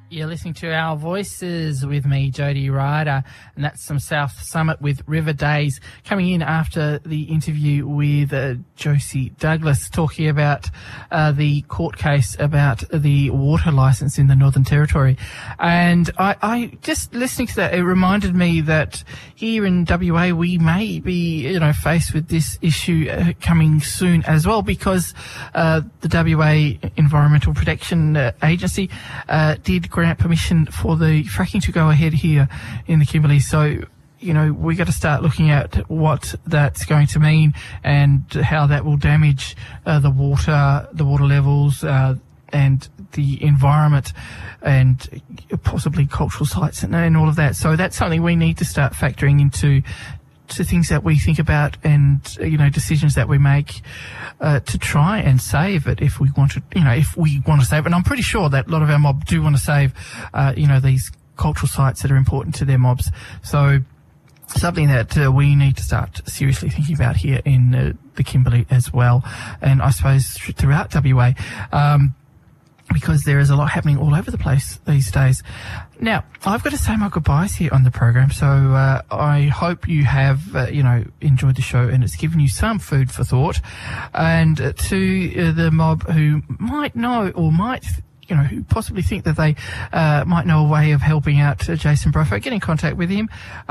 You're listening to Our Voices with me, Jody Ryder, and that's some South Summit with River Days, coming in after the interview with Josie Douglas, talking about the court case about the water licence in the Northern Territory. And I just listening to that, it reminded me that here in WA we may be, faced with this issue coming soon as well, because the WA Environmental Protection Agency did grant permission for the fracking to go ahead here in the Kimberley. So, we got to start looking at what that's going to mean and how that will damage the water levels, and the environment, and possibly cultural sites and all of that. So that's something we need to start factoring into things that we think about, and decisions that we make to try and save it if we want to, if we want to save it. And I'm pretty sure that a lot of our mob do want to save, these cultural sites that are important to their mobs. So something that we need to start seriously thinking about here in the Kimberley as well, and I suppose throughout WA. Because there is a lot happening all over the place these days. Now, I've got to say my goodbyes here on the program, so I hope you have, enjoyed the show and it's given you some food for thought. And to the mob who might know or might, who possibly think that they might know a way of helping out Jason Brofo, get in contact with him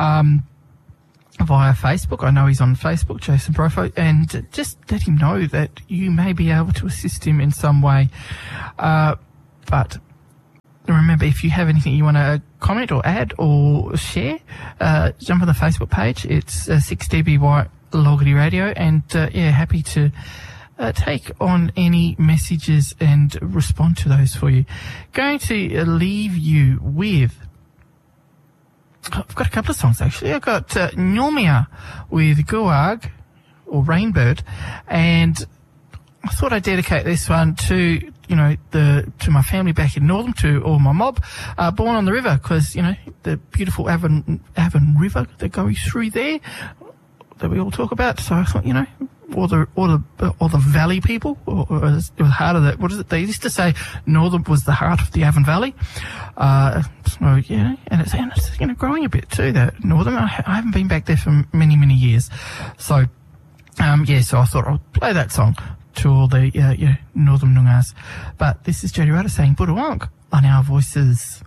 via Facebook. I know he's on Facebook, Jason Brofo, and just let him know that you may be able to assist him in some way. But remember, if you have anything you want to comment or add or share, jump on the Facebook page. It's 6DBY Logarty Radio, and happy to take on any messages and respond to those for you. Going to leave you with, I've got a couple of songs actually. I've got Nyomia with Guag or Rainbird, and I thought I'd dedicate this one to to my family back in Northam, to all my mob born on the river, because the beautiful Avon River that goes through there that we all talk about. So I thought all the valley people, or the heart of the, what is it? They used to say Northam was the heart of the Avon Valley. And it's growing a bit too, that Northam. I haven't been back there for many, many years. So, so I thought I'll play that song to all the, Northam Noongas. But this is Jody Ryder saying Budawonk on Our Voices.